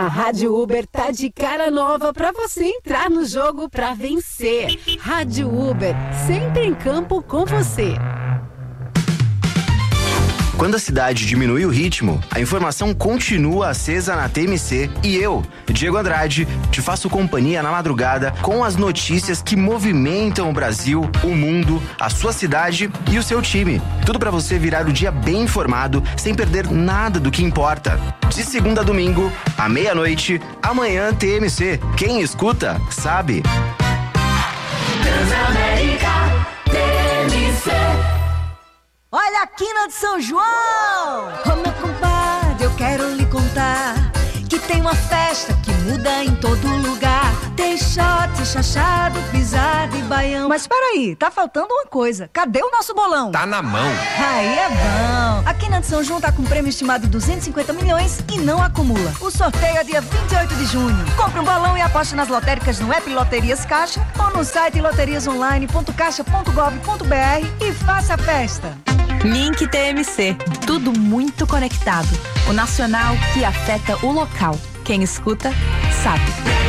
A Rádio Uber tá de cara nova pra você entrar no jogo pra vencer. Rádio Uber, sempre em campo com você. Quando a cidade diminui o ritmo, a informação continua acesa na TMC e eu, Diego Andrade, te faço companhia na madrugada com as notícias que movimentam o Brasil, o mundo, a sua cidade e o seu time. Tudo pra você virar o dia bem informado, sem perder nada do que importa. De segunda a domingo, à meia-noite, amanhã TMC. Quem escuta, sabe. Transamérica TMC. Olha a quina de São João! Ô meu compadre, eu quero lhe contar que tem uma festa que muda em todo lugar. Tem shot, chachado, pisado e baião. Mas peraí, tá faltando uma coisa. Cadê o nosso bolão? Tá na mão. Aí é bom. A quina de São João tá com prêmio estimado de 250 milhões e não acumula. O sorteio é dia 28 de junho. Compre um bolão e aposte nas lotéricas no app Loterias Caixa ou no site loteriasonline.caixa.gov.br e faça a festa. Link TMC, tudo muito conectado. O nacional que afeta o local. Quem escuta, sabe.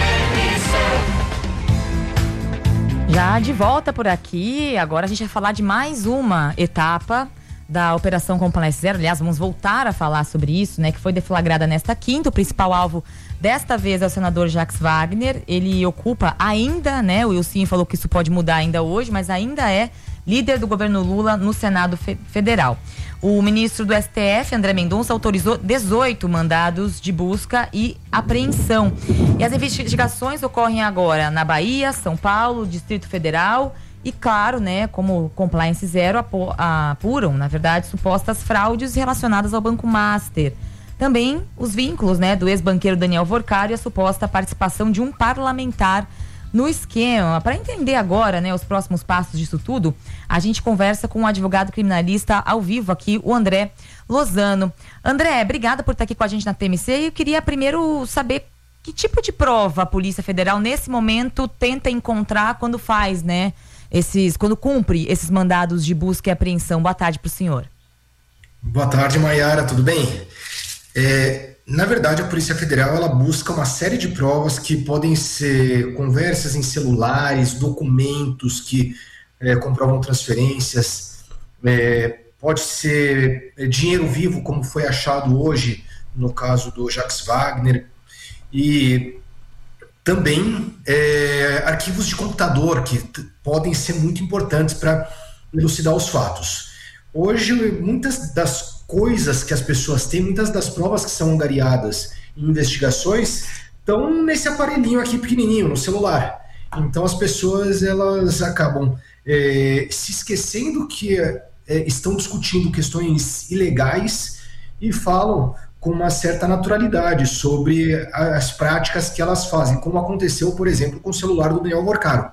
Já de volta por aqui, agora a gente vai falar de mais uma etapa da Operação Compliance Zero. Aliás, vamos voltar a falar sobre isso, né? Que foi deflagrada nesta quinta. O principal alvo desta vez é o senador Jacques Wagner. Ele ocupa ainda, né? O Wilson falou que isso pode mudar ainda hoje, mas ainda é líder do governo Lula no Senado Federal. O ministro do STF, André Mendonça, autorizou 18 mandados de busca e apreensão. E as investigações ocorrem agora na Bahia, São Paulo, Distrito Federal e, claro, né, como Compliance Zero, apuram, na verdade, supostas fraudes relacionadas ao Banco Master. Também os vínculos, né, do ex-banqueiro Daniel Vorcari e a suposta participação de um parlamentar no esquema. Para entender agora, né, os próximos passos disso tudo, a gente conversa com um advogado criminalista ao vivo aqui, o André Lozano. André, obrigada por estar aqui com a gente na TMC e eu queria primeiro saber que tipo de prova a Polícia Federal nesse momento tenta encontrar quando faz, né, quando cumpre esses mandados de busca e apreensão. Boa tarde para o senhor. Boa tarde, Maiara, tudo bem? Na verdade, a Polícia Federal ela busca uma série de provas que podem ser conversas em celulares, documentos que comprovam transferências, pode ser dinheiro vivo, como foi achado hoje no caso do Jacques Wagner, e também arquivos de computador que podem ser muito importantes para elucidar os fatos. Hoje, muitas das coisas que as pessoas têm, muitas das provas que são angariadas em investigações estão nesse aparelhinho aqui pequenininho, no celular. Então as pessoas elas acabam se esquecendo que estão discutindo questões ilegais e falam com uma certa naturalidade sobre as práticas que elas fazem, como aconteceu, por exemplo, com o celular do Daniel Vorcari.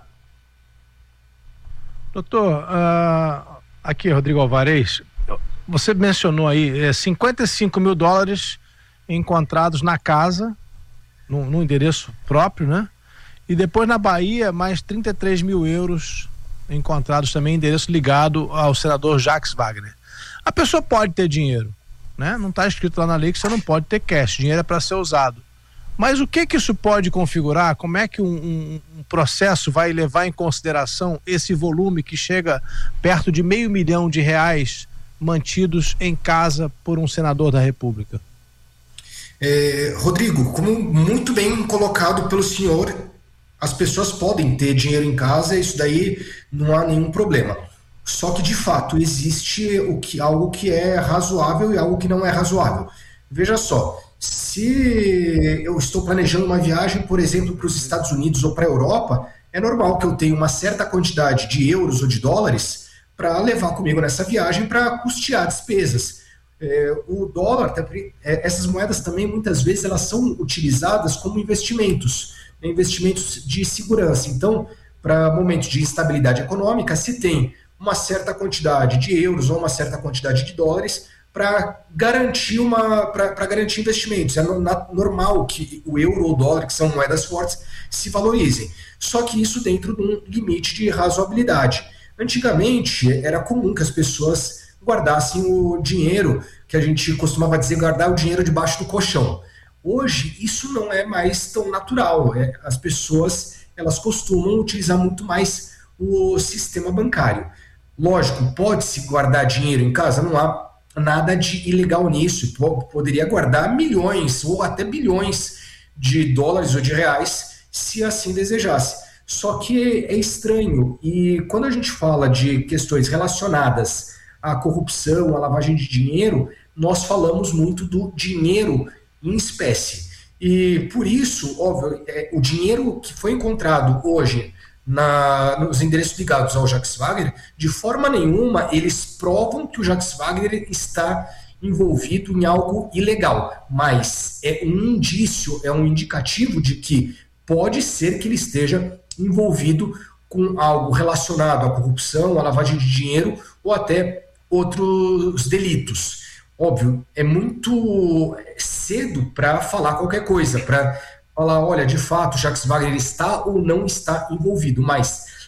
Doutor, aqui Rodrigo Alvarez, você mencionou aí $55 mil encontrados na casa, no endereço próprio, né? E depois na Bahia, mais 33 mil euros encontrados também em endereço ligado ao senador Jacques Wagner. A pessoa pode ter dinheiro, né? Não está escrito lá na lei que você não pode ter cash, dinheiro é para ser usado. Mas o que isso pode configurar? Como é que um processo vai levar em consideração esse volume que chega perto de R$500 milhão mantidos em casa por um senador da República? Rodrigo, como muito bem colocado pelo senhor, as pessoas podem ter dinheiro em casa, isso daí não há nenhum problema. Só que, de fato, existe algo que é razoável e algo que não é razoável. Veja só, se eu estou planejando uma viagem, por exemplo, para os Estados Unidos ou para a Europa, é normal que eu tenha uma certa quantidade de euros ou de dólares para levar comigo nessa viagem para custear despesas. O dólar, essas moedas também muitas vezes elas são utilizadas como investimentos de segurança. Então, para momentos de instabilidade econômica, se tem uma certa quantidade de euros ou uma certa quantidade de dólares para garantir investimentos. É normal que o euro ou o dólar, que são moedas fortes, se valorizem. Só que isso dentro de um limite de razoabilidade. Antigamente, era comum que as pessoas guardassem o dinheiro, que a gente costumava dizer, guardar o dinheiro debaixo do colchão. Hoje, isso não é mais tão natural. As pessoas, elas costumam utilizar muito mais o sistema bancário. Lógico, pode-se guardar dinheiro em casa, não há nada de ilegal nisso. Poderia guardar milhões ou até bilhões de dólares ou de reais, se assim desejasse. Só que é estranho, e quando a gente fala de questões relacionadas à corrupção, à lavagem de dinheiro, nós falamos muito do dinheiro em espécie. E por isso, óbvio, o dinheiro que foi encontrado hoje nos endereços ligados ao Jacques Wagner, de forma nenhuma eles provam que o Jacques Wagner está envolvido em algo ilegal, mas é um indício, é um indicativo de que pode ser que ele esteja envolvido com algo relacionado à corrupção, à lavagem de dinheiro ou até outros delitos. Óbvio, é muito cedo para falar qualquer coisa, para falar, olha, de fato, Jacques Wagner está ou não está envolvido, mas